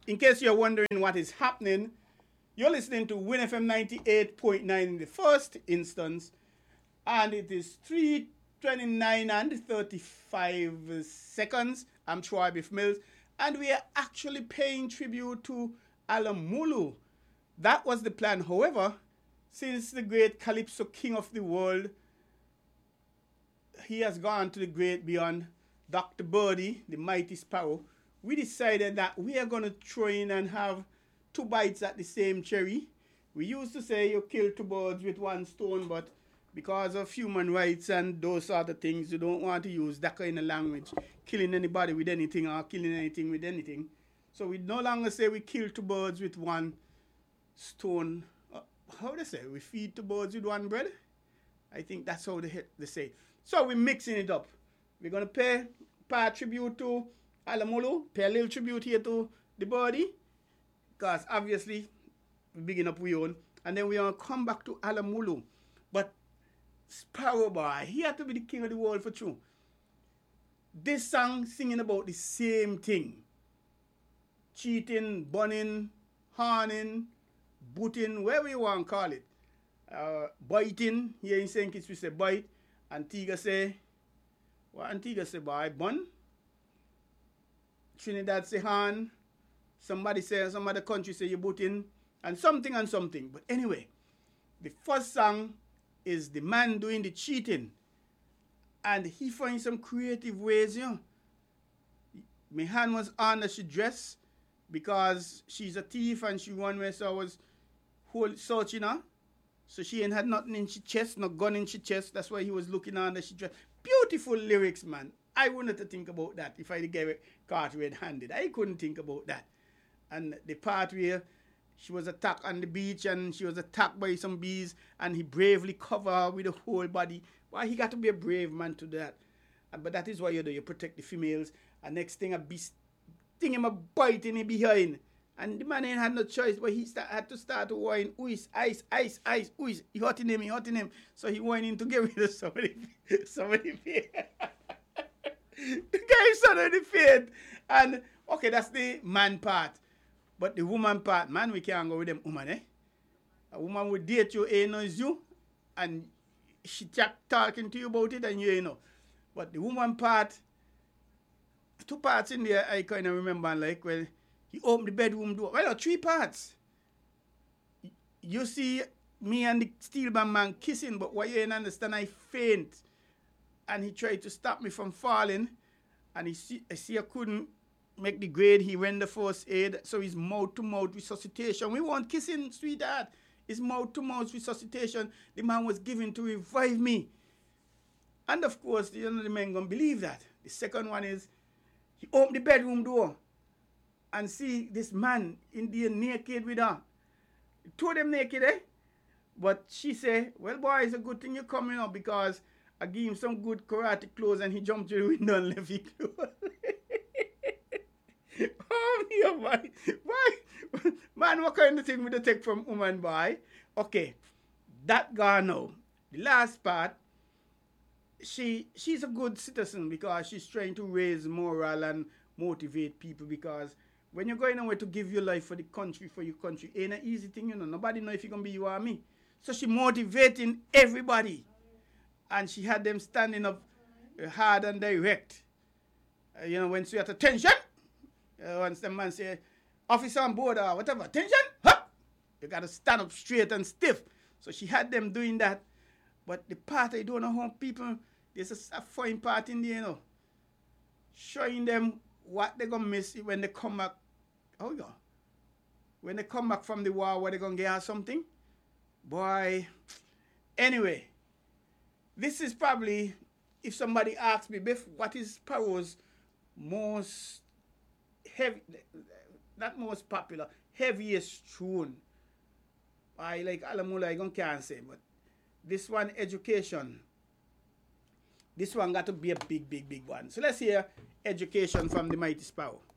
In case you're wondering what is happening, you're listening to Win FM 98.9 in the first instance, and it is 3:29 and 35 seconds. I'm Troy Biff Mills, and we are actually paying tribute to Alamulu. That was the plan. However, since the great Calypso King of the world, he has gone to the great beyond, Dr. Birdie, the mighty sparrow, we decided that we are going to throw in and have two bites at the same cherry. We used to say you kill two birds with one stone, but because of human rights and those sort of things, you don't want to use that kind of language, killing anybody with anything or killing anything with anything. So we no longer say we kill two birds with one stone. How do they say? We feed two birds with one bread? I think that's how they say. So we're mixing it up. We're going to pay tribute to Alamulu, pay a little tribute here to the Birdie, because obviously we're bigging up we own. And then we're going to come back to Alamulu. But Sparrow Boy, he had to be the king of the world for true. This song singing about the same thing. Cheating, bunning, horning, booting, whatever you want to call it. Biting, here in St. Kitts we say bite. Antigua say, what Antigua say, boy? Bun? Trinidad say horn. Somebody say, some other country say you booting. And something. But anyway, the first song is the man doing the cheating. And he finds some creative ways, you know. My hand was on that she dressed because she's a thief and she run where, so I was searching her. So she ain't had nothing in she chest, no gun in she chest. That's why he was looking on that she dressed. Beautiful lyrics, man. I wouldn't have to think about that if I gave it caught red-handed. I couldn't think about that. And the part where she was attacked on the beach and she was attacked by some bees and he bravely covered her with the whole body. Why, he got to be a brave man to do that. But that is why you do. You protect the females. And next thing, a beast sting him a bite in him behind. And the man ain't had no choice, but he had to start to whine, ice, ice. He hurting him. So he whining to get rid of somebody pain. The guy suddenly faint. And, okay, that's the man part. But the woman part, man, we can't go with them woman, eh? A woman will date you, ain't knows you, and she talking to you about it, and you ain't know. But the woman part, two parts in there, I kind of remember, like, when he opened the bedroom door. Well, three parts. You see me and the steelband man kissing, but what you ain't understand, I faint. And he tried to stop me from falling, and I see I couldn't make the grade. He render first aid, so his mouth-to-mouth resuscitation. We weren't kissing, sweetheart. His mouth-to-mouth resuscitation, the man was giving to revive me. And of course, the men gonna believe that. The second one is, he opened the bedroom door and see this man in there naked with her. Two of them naked, eh? But she say, well, boy, it's a good thing you're coming up because I give him some good karate clothes and he jumped through the window and left his clothes. Oh, yeah, boy. Why? Man, what kind of thing would you take from woman, boy? Okay, that gone now. The last part, she's a good citizen because she's trying to raise moral and motivate people, because when you're going away to give your life for the country, for your country, ain't an easy thing, you know. Nobody know if you're going to be you or me. So she motivating everybody. And she had them standing up hard and direct. You know, when she at attention, once the man say, officer on board or whatever, attention, huh? You got to stand up straight and stiff. So she had them doing that. But the part I don't know how people, there's a fine part in there, you know, showing them what they're going to miss when they come back. Oh, yeah. When they come back from the war, what they're going to get or something. Boy. Anyway, this is probably, if somebody asks me, Biff, what is Sparrow's most heavy, not most popular, heaviest tune? I like Alamula, I can't say, but this one, Education. This one got to be a big one. So let's hear Education from the Mighty Sparrow.